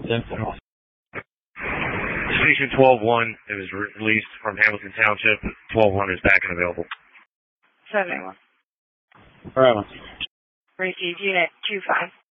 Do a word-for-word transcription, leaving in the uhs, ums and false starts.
ten. Station twelve one, it was re- released from Hamilton Township. twelve one is back and available. seven one. All right, man. Received unit two five.